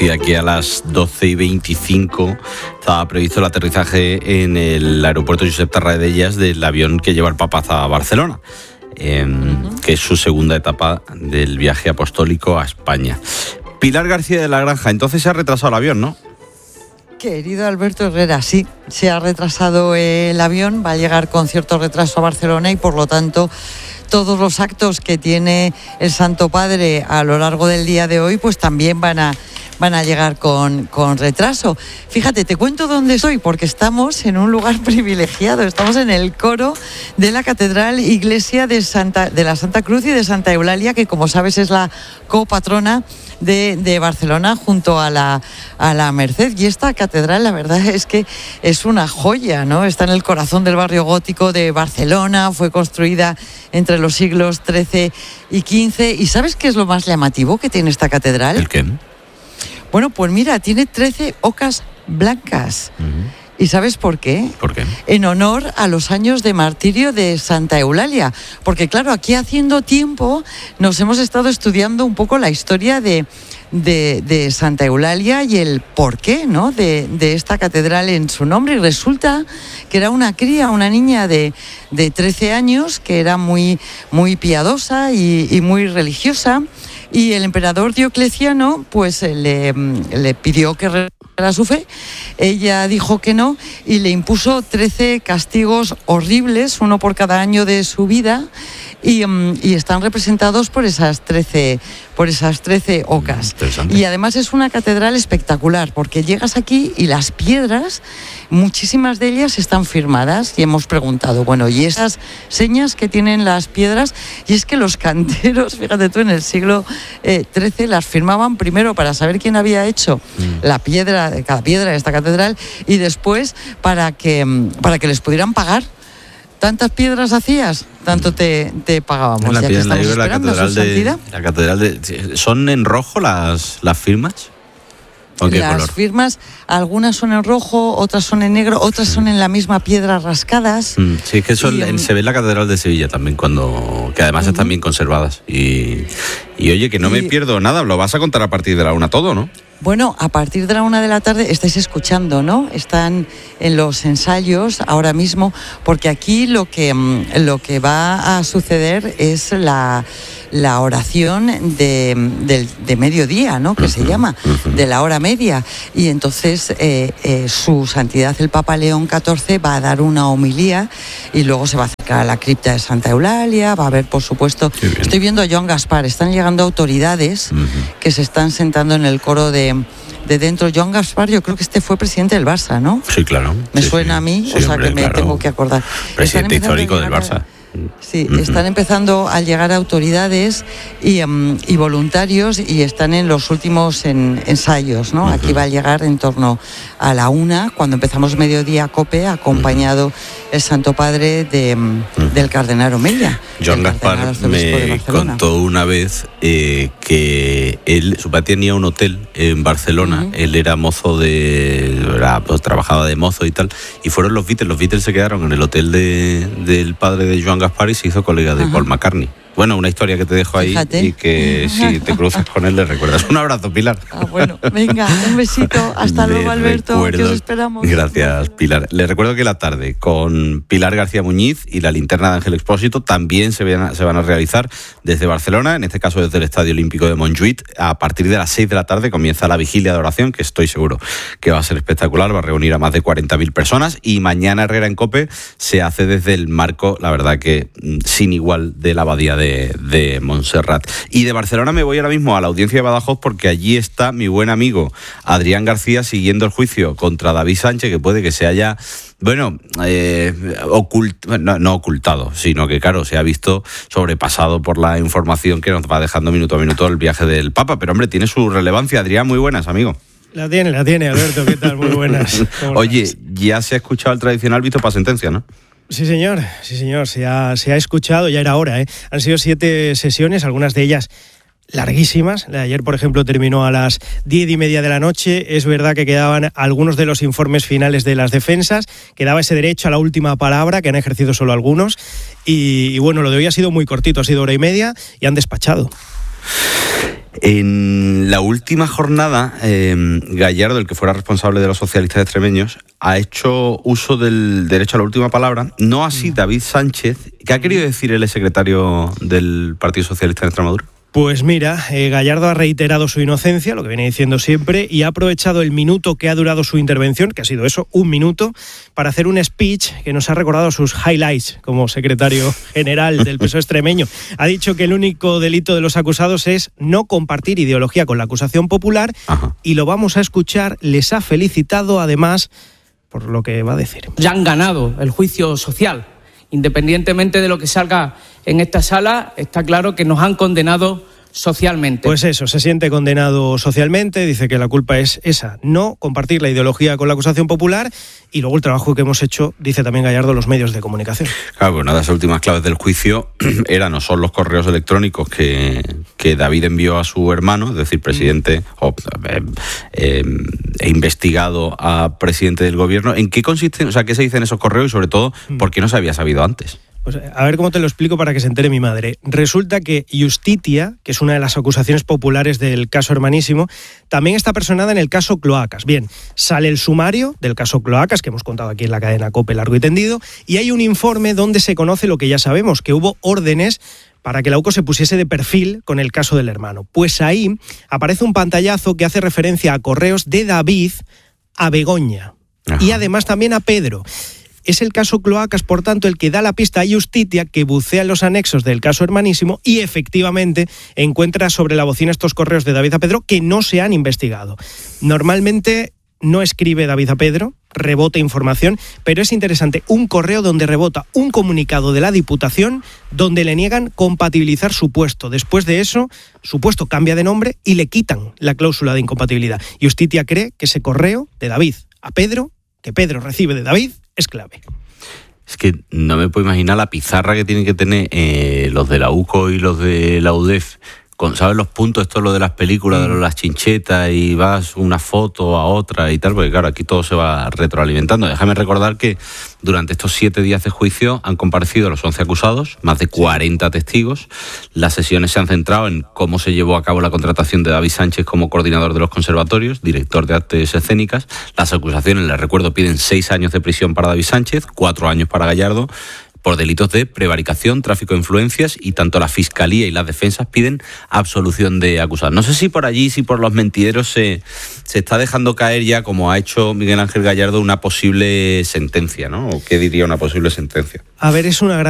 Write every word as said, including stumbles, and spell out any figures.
decía que a las doce y veinticinco estaba previsto el aterrizaje en el aeropuerto Josep Tarradellas del avión que lleva el Papa hasta Barcelona, eh, uh-huh. que es su segunda etapa del viaje apostólico a España. Pilar García de la Granja, entonces se ha retrasado el avión, ¿no? Querido Alberto Herrera, sí, se ha retrasado el avión, va a llegar con cierto retraso a Barcelona y por lo tanto todos los actos que tiene el Santo Padre a lo largo del día de hoy pues también van a, van a llegar con, con retraso. Fíjate, te cuento dónde estoy porque estamos en un lugar privilegiado, estamos en el coro de la Catedral Iglesia de, Santa, de la Santa Cruz y de Santa Eulalia, que como sabes es la copatrona De, de Barcelona junto a la, a la Merced. Y esta catedral, la verdad es que es una joya, ¿no? Está en el corazón del barrio gótico de Barcelona, fue construida entre los siglos trece y quince. ¿Y sabes qué es lo más llamativo que tiene esta catedral? ¿El qué? Bueno, pues mira, tiene trece ocas blancas. Uh-huh. ¿Y sabes por qué? ¿Por qué? En honor a los años de martirio de Santa Eulalia. Porque claro, aquí haciendo tiempo nos hemos estado estudiando un poco la historia de, de, de Santa Eulalia y el porqué, ¿no? de, de esta catedral en su nombre. Y resulta que era una cría, una niña de, de trece años, que era muy, muy piadosa y, y muy religiosa. Y el emperador Diocleciano pues le, le pidió que renunciara su fe. Ella dijo que no y le impuso trece castigos horribles, uno por cada año de su vida, y, um, y están representados por esas trece, por esas trece ocas. Y además es una catedral espectacular porque llegas aquí y las piedras, muchísimas de ellas están firmadas, y hemos preguntado, bueno, ¿y esas señas que tienen las piedras? Y es que los canteros, fíjate tú, en el siglo eh, trece las firmaban primero para saber quién había hecho mm. la piedra, cada piedra de esta catedral, y después para que, para que les pudieran pagar. ¿Tantas piedras hacías? Tanto te, te pagábamos. La, ya que estamos la, esperando la, catedral su de, santidad. la catedral de... ¿Son en rojo las, las firmas? ¿O qué Las color? firmas, algunas son en rojo, otras son en negro, otras son en la misma piedra rascadas. Mm, sí, es que eso y, se ve en la Catedral de Sevilla también, cuando que además uh-huh. están bien conservadas. Y, y oye, que no y, me pierdo nada, lo vas a contar a partir de la una todo, ¿no? Bueno, a partir de la una de la tarde estáis escuchando, ¿no? Están en los ensayos ahora mismo, porque aquí lo que, lo que va a suceder es la, la oración de, de, de mediodía, ¿no? Que uh-huh, se llama, uh-huh. de la hora media. Y entonces eh, eh, su santidad el Papa León catorce va a dar una homilía y luego se va a acercar a la cripta de Santa Eulalia, va a haber, por supuesto, estoy viendo a Joan Gaspar, están llegando autoridades uh-huh. que se están sentando en el coro de de dentro. Joan Gaspar, yo creo que este fue presidente del Barça, ¿no? Sí, claro. Me sí, suena sí. a mí, sí, o sea hombre, que me claro. tengo que acordar. Presidente histórico del Barça. A, sí, uh-huh. están empezando a llegar autoridades y, um, y voluntarios y están en los últimos en, ensayos, ¿no? Uh-huh. Aquí va a llegar en torno a la una, cuando empezamos mediodía COPE, acompañado uh-huh. el Santo Padre de, uh-huh. del Cardenal Omeya. Joan Gaspar me contó una vez eh, que él, su padre tenía un hotel en Barcelona, uh-huh. él era mozo de, era, pues, trabajaba de mozo y tal, y fueron los Beatles, los Beatles se quedaron en el hotel de, del padre de Joan Gaspar y se hizo colega de uh-huh. Paul McCartney. Bueno, una historia que te dejo ahí. Fíjate. Y que si te cruzas con él le recuerdas. Un abrazo, Pilar. Ah, bueno, venga, un besito. Hasta luego, Alberto, recuerdo, que os esperamos. Gracias, Pilar. Les recuerdo que la tarde con Pilar García Muñiz y la linterna de Ángel Expósito también se van, a, se van a realizar desde Barcelona, en este caso desde el Estadio Olímpico de Montjuïc. A partir de las seis de la tarde comienza la vigilia de oración, que estoy seguro que va a ser espectacular, va a reunir a más de cuarenta mil personas, y mañana Herrera en COPE se hace desde el marco, la verdad que sin igual, de la abadía de De, de Montserrat. Y de Barcelona me voy ahora mismo a la audiencia de Badajoz, porque allí está mi buen amigo Adrián García siguiendo el juicio contra David Sánchez, que puede que se haya, bueno, eh, ocult, no, no ocultado, sino que claro, se ha visto sobrepasado por la información que nos va dejando minuto a minuto el viaje del Papa. Pero hombre, tiene su relevancia. Adrián, muy buenas, amigo. La tiene, la tiene, Alberto, ¿qué tal? Muy buenas. Oye, ya se ha escuchado el tradicional visto para sentencia, ¿no? Sí, señor, sí, señor, se ha, se ha escuchado, ya era hora, ¿eh? Han sido siete sesiones, algunas de ellas larguísimas. La de ayer, por ejemplo, terminó a las diez y media de la noche. Es verdad que quedaban algunos de los informes finales de las defensas, quedaba ese derecho a la última palabra, que han ejercido solo algunos, y, y bueno, lo de hoy ha sido muy cortito, ha sido hora y media, y han despachado. En la última jornada, eh, Gallardo, el que fuera responsable de los socialistas extremeños, ha hecho uso del derecho a la última palabra, no así David Sánchez. ¿Qué ha querido decir el secretario del Partido Socialista en Extremadura? Pues mira, eh, Gallardo ha reiterado su inocencia, lo que viene diciendo siempre, y ha aprovechado el minuto que ha durado su intervención, que ha sido eso, un minuto, para hacer un speech que nos ha recordado sus highlights como secretario general del P S O E extremeño. Ha dicho que el único delito de los acusados es no compartir ideología con la acusación popular. Ajá. Y lo vamos a escuchar. Les ha felicitado además por lo que va a decir. Ya han ganado el juicio social. Independientemente de lo que salga en esta sala, está claro que nos han condenado socialmente. Pues eso, se siente condenado socialmente, dice que la culpa es esa, no compartir la ideología con la acusación popular, y luego el trabajo que hemos hecho, dice también Gallardo, los medios de comunicación. Claro, pues una de las últimas claves del juicio eran no son los correos electrónicos que, que David envió a su hermano, es decir, presidente mm. o eh, eh, e investigado a presidente del gobierno. ¿En qué consisten, o sea, qué se dicen esos correos y sobre todo, mm. por qué no se había sabido antes? Pues a ver cómo te lo explico para que se entere mi madre. Resulta que Justitia, que es una de las acusaciones populares del caso Hermanísimo, también está personada en el caso Cloacas. Bien, sale el sumario del caso Cloacas, que hemos contado aquí en la cadena COPE largo y tendido, y hay un informe donde se conoce lo que ya sabemos, que hubo órdenes para que la U C O se pusiese de perfil con el caso del hermano. Pues ahí aparece un pantallazo que hace referencia a correos de David a Begoña. Ajá. Y además también a Pedro. Es el caso Cloacas, por tanto, el que da la pista a Justitia, que bucea en los anexos del caso Hermanísimo y efectivamente encuentra sobre la bocina estos correos de David a Pedro que no se han investigado. Normalmente no escribe David a Pedro, rebota información, pero es interesante, un correo donde rebota un comunicado de la Diputación donde le niegan compatibilizar su puesto. Después de eso, su puesto cambia de nombre y le quitan la cláusula de incompatibilidad. Justitia cree que ese correo de David a Pedro, que Pedro recibe de David, es clave. Es que no me puedo imaginar la pizarra que tienen que tener eh, los de la U C O y los de la U D E F. Con, ¿sabes los puntos? Esto es lo de las películas, mm. de las chinchetas, y vas una foto a otra y tal, porque claro, aquí todo se va retroalimentando. Déjame recordar que durante estos siete días de juicio han comparecido los once acusados, más de cuarenta testigos. Las sesiones se han centrado en cómo se llevó a cabo la contratación de David Sánchez como coordinador de los conservatorios, director de artes escénicas. Las acusaciones, les recuerdo, piden seis años de prisión para David Sánchez, cuatro años para Gallardo, por delitos de prevaricación, tráfico de influencias, y tanto la Fiscalía y las defensas piden absolución de acusados. No sé si por allí, si por los mentideros se, se está dejando caer ya, como ha hecho Miguel Ángel Gallardo, una posible sentencia, ¿no? ¿O qué diría una posible sentencia? A ver, es una gran